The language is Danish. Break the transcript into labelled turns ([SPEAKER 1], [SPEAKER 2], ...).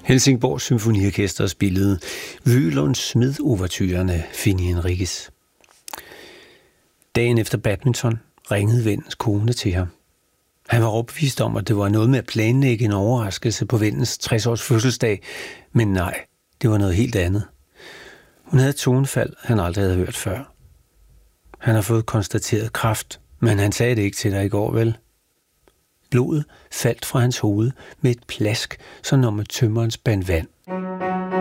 [SPEAKER 1] Helsingborg Symfoniorkester spillede Vølunds Smid-ouverturerne Fini Enriquez. Dagen efter badminton ringede vennens kone til ham. Han var overbevist om, at det var noget med at planlægge en overraskelse på vennens 60-års fødselsdag, men nej, det var noget helt andet. Hun havde et tonefald, han aldrig havde hørt før. Han har fået konstateret kræft, men han sagde det ikke til dig i går, vel? Blodet faldt fra hans hoved med et plask, som når man tømmer en spand vand.